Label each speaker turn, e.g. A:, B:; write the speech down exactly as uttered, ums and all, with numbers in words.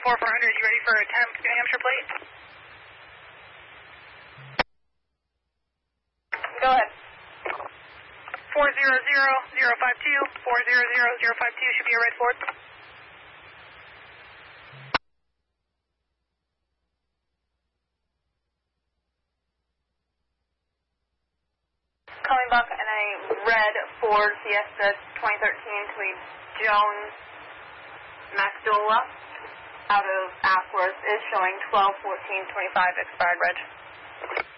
A: four four hundred, you ready for a tenth New Hampshire plate?
B: Go ahead.
A: four zero zero zero five two, four zero zero zero five two should be a red Ford.
B: Coming back in a red Ford Fiesta twenty thirteen between Jones, Macdola, out of Ackworth, is showing twelve fourteen twenty-five expired reg.